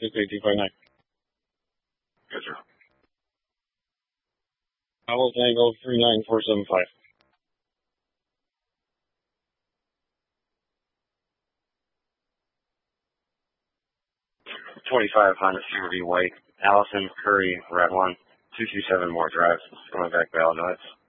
259. Yes, sir. Bravo Tango 39475. 25 Honda CRV White, Allison Curry, Red 1, 227 Moore Drive, Coming back, Illinois.